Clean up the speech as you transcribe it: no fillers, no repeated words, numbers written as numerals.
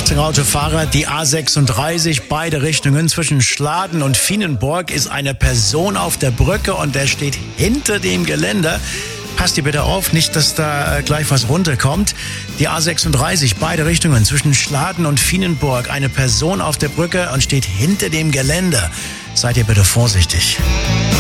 Achtung Autofahrer, die A36, beide Richtungen zwischen Schladen und Vienenburg ist eine Person auf der Brücke und der steht hinter dem Geländer. Passt ihr bitte auf, nicht, dass da gleich was runterkommt. Die A36, beide Richtungen zwischen Schladen und Vienenburg, eine Person auf der Brücke und steht hinter dem Geländer. Seid ihr bitte vorsichtig.